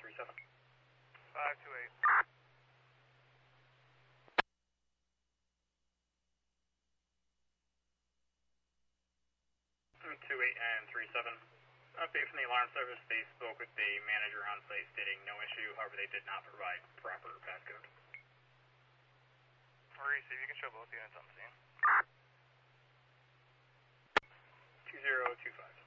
37. 528. 28 and 37. Update from the alarm service. They spoke with the manager on site stating no issue, however they did not provide proper passcode. Maurice, if you can show both units on the scene. 2025.